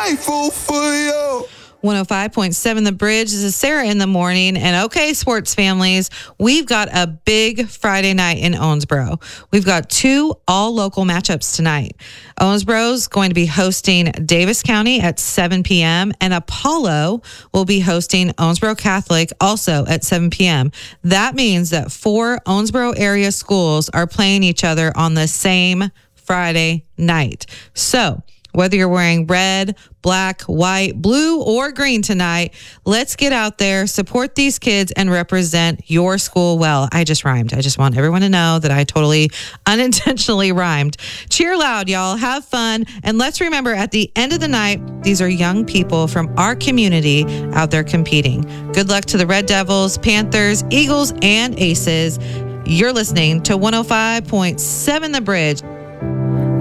grateful for you. 105.7 The Bridge. This is Sarah in the morning. And okay, sports families, we've got a big Friday night in Owensboro. We've got 2 all-local matchups tonight. Owensboro's going to be hosting Davis County at 7 p.m. and Apollo will be hosting Owensboro Catholic also at 7 p.m. That means that 4 Owensboro area schools are playing each other on the same Friday night. So whether you're wearing red, black, white, blue, or green tonight, let's get out there, support these kids, and represent your school well. I just rhymed. I just want everyone to know that I totally unintentionally rhymed. Cheer loud, y'all. Have fun. And let's remember, at the end of the night, these are young people from our community out there competing. Good luck to the Red Devils, Panthers, Eagles, and Aces. You're listening to 105.7 The Bridge.